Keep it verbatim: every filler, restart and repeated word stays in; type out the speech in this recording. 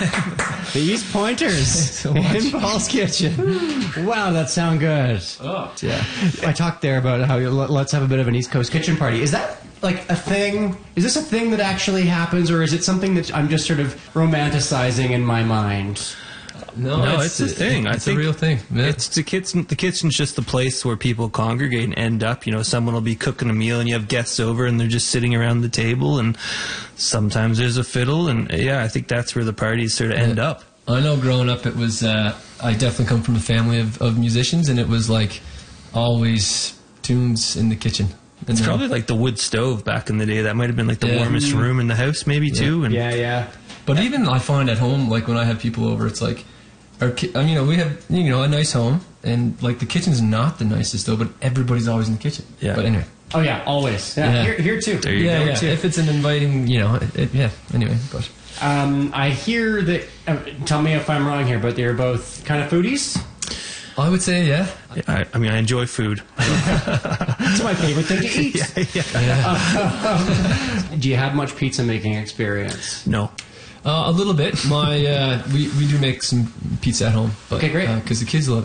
The East Pointers so in Paul's kitchen. Wow, that sound good. Oh. Yeah. I talked there about how you, let's have a bit of an East Coast kitchen party. Is that like a thing? Is this a thing that actually happens, or is it something that I'm just sort of romanticizing in my mind? No, No, it's, it's a thing. I It's think a real thing. Yeah. It's the kitchen. The kitchen's just the place where people congregate and end up. You know, someone will be cooking a meal and you have guests over and they're just sitting around the table, and sometimes there's a fiddle, and yeah, I think that's where the parties sort of end Yeah. up. I know growing up it was, uh, I definitely come from a family of, of musicians, and it was like always tunes in the kitchen. And It's then- probably like the wood stove back in the day. That might have been like the Yeah. warmest room in the house, maybe too. And Yeah, yeah. But even I find at home, like when I have people over, it's like, our ki- I mean, you know, we have, you know, a nice home, and like the kitchen's not the nicest though, but everybody's always in the kitchen. Yeah. But anyway. Oh yeah, always. Yeah, Yeah. Here, here too. There you Yeah, go. yeah. too. If it's an inviting, you know, it, it, yeah. Anyway, but Um, I hear that. Uh, tell me if I'm wrong here, but they're both kind of foodies. I would say, yeah. Yeah, I, I mean, I enjoy food. It's my favorite thing to eat. Do you have much pizza making experience? No. Uh, a little bit. My uh, we we do make some pizza at home. But, Okay, great. Because the kids love it.